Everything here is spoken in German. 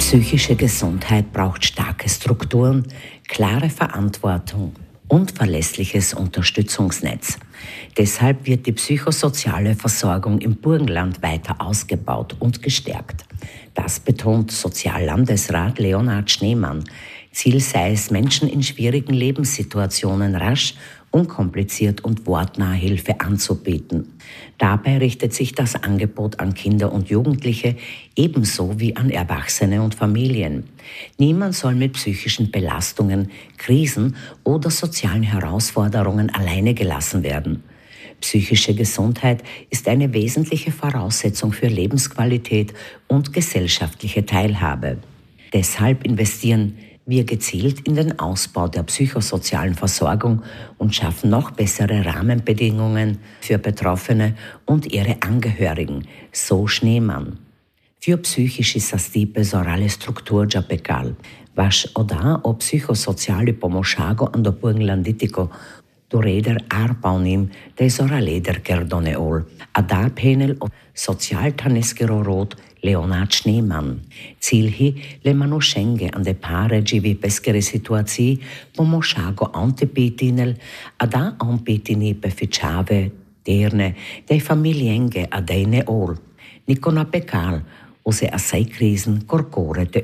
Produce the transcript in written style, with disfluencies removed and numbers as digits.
Psychische Gesundheit braucht starke Strukturen, klare Verantwortung und verlässliches Unterstützungsnetz. Deshalb wird die psychosoziale Versorgung im Burgenland weiter ausgebaut und gestärkt. Das betont Soziallandesrat Leonhard Schneemann. Ziel sei es, Menschen in schwierigen Lebenssituationen rasch, unkompliziert und wortnah Hilfe anzubieten. Dabei richtet sich das Angebot an Kinder und Jugendliche ebenso wie an Erwachsene und Familien. Niemand soll mit psychischen Belastungen, Krisen oder sozialen Herausforderungen alleine gelassen werden. Psychische Gesundheit ist eine wesentliche Voraussetzung für Lebensqualität und gesellschaftliche Teilhabe. Deshalb investieren wir gezielt in den Ausbau der psychosozialen Versorgung und schaffen noch bessere Rahmenbedingungen für Betroffene und ihre Angehörigen, so Schneemann. Für psychische sastipe sorale strukturgia pecal, vaš oda o psychosociali pomošago ando Burgenlanditico, dureder arbaunim de soraleder kerdoneol, adar penel o sozialtaneskero Leonhard Schneemann. Cilhi le manošenge ande pare živi peskere situaciji pomošago antepitinel, ada anpitini beficiave derne de familienge adeine ol. Nikona pekal, ose assai krisen corcore de